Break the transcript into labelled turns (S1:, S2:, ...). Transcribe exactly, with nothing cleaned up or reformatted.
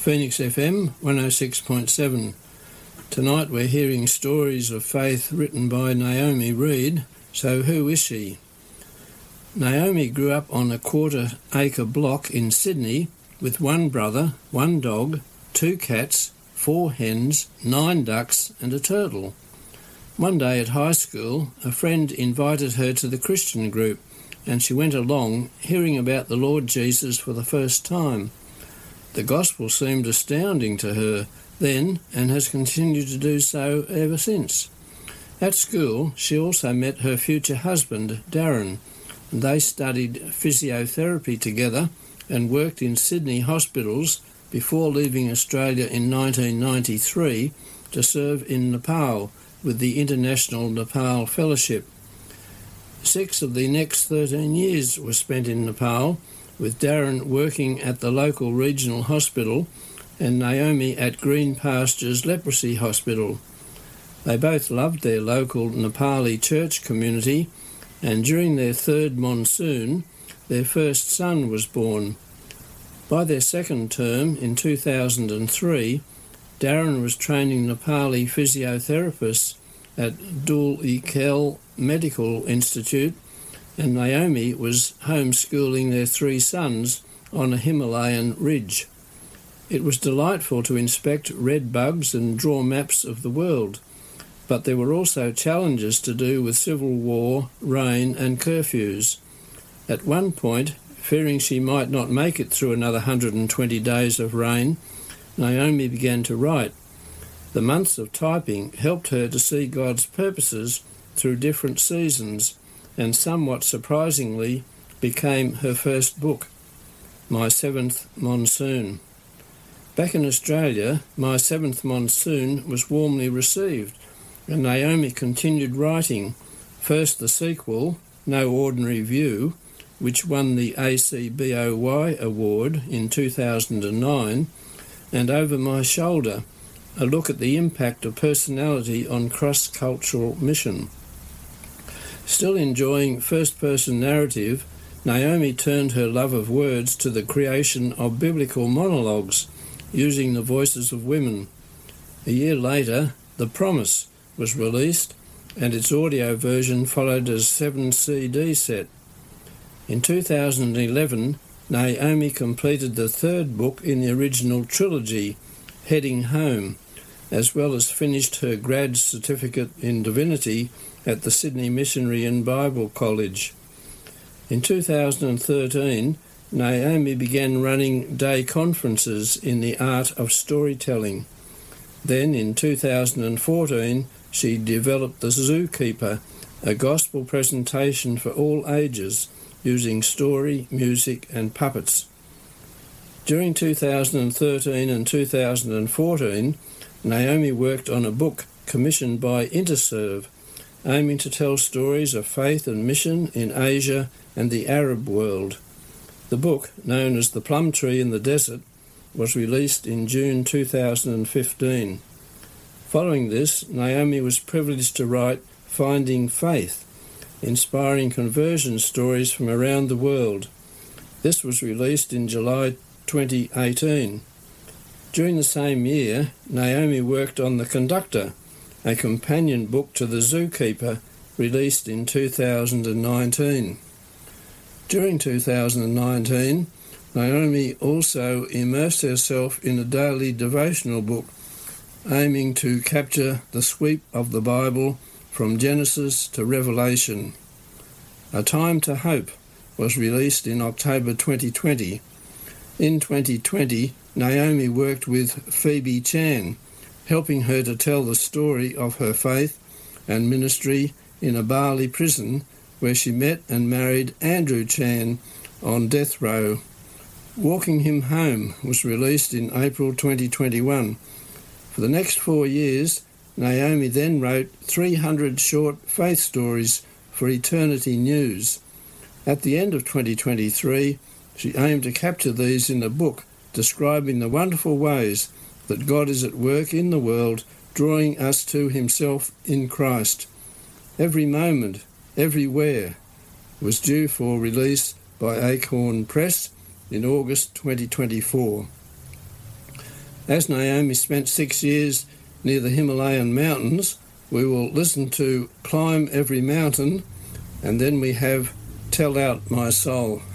S1: Phoenix F M one oh six point seven. Tonight we're hearing stories of faith written by Naomi Reed. So who is she? Naomi grew up on a quarter acre block in Sydney with one brother, one dog, two cats, four hens, nine ducks and a turtle. One day at high school, a friend invited her to the Christian group and she went along, hearing about the Lord Jesus for the first time. The gospel seemed astounding to her then and has continued to do so ever since. At school, she also met her future husband, Darren, and they studied physiotherapy together and worked in Sydney hospitals before leaving Australia in nineteen ninety-three to serve in Nepal with the International Nepal Fellowship. Six of the next thirteen years were spent in Nepal, with Darren working at the local regional hospital and Naomi at Green Pastures Leprosy Hospital. They both loved their local Nepali church community, and during their third monsoon, their first son was born. By their second term in two thousand three, Darren was training Nepali physiotherapists at Dhul Ikhel Medical Institute, and Naomi was homeschooling their three sons on a Himalayan ridge. It was delightful to inspect red bugs and draw maps of the world, but there were also challenges to do with civil war, rain and curfews. At one point, fearing she might not make it through another one hundred twenty days of rain, Naomi began to write. The months of typing helped her to see God's purposes through different seasons, and somewhat surprisingly became her first book, My Seventh Monsoon. Back in Australia, My Seventh Monsoon was warmly received, and Naomi continued writing, first the sequel, No Ordinary View, which won the A C B O Y award in two thousand nine, and Over My Shoulder, a look at the impact of personality on cross-cultural mission. Still enjoying first-person narrative, Naomi turned her love of words to the creation of biblical monologues, using the voices of women. A year later, The Promise was released, and its audio version followed as seven C D set. In two thousand eleven, Naomi completed the third book in the original trilogy, Heading Home, as well as finished her grad certificate in divinity at the Sydney Missionary and Bible College. In two thousand thirteen, Naomi began running day conferences in the art of storytelling. Then in two thousand fourteen, she developed The Zookeeper, a gospel presentation for all ages, using story, music and puppets. During two thousand thirteen and two thousand fourteen, Naomi worked on a book commissioned by Interserve, aiming to tell stories of faith and mission in Asia and the Arab world. The book, known as The Plum Tree in the Desert, was released in June two thousand fifteen. Following this, Naomi was privileged to write Finding Faith, inspiring conversion stories from around the world. This was released in July twenty eighteen. During the same year, Naomi worked on The Conductor, a companion book to The Zookeeper, released in two thousand nineteen. During two thousand nineteen, Naomi also immersed herself in a daily devotional book, aiming to capture the sweep of the Bible from Genesis to Revelation. A Time to Hope was released in October twenty twenty. In twenty twenty, Naomi worked with Phoebe Chan, helping her to tell the story of her faith and ministry in a Bali prison where she met and married Andrew Chan on death row. Walking Him Home was released in April twenty twenty-one. For the next four years, Naomi then wrote three hundred short faith stories for Eternity News. At the end of twenty twenty-three, she aimed to capture these in a book describing the wonderful ways that God is at work in the world, drawing us to Himself in Christ. Every Moment, Everywhere was due for release by Acorn Press in August twenty twenty-four. As Naomi spent six years near the Himalayan mountains, we will listen to Climb Every Mountain, and then we have Tell Out My Soul.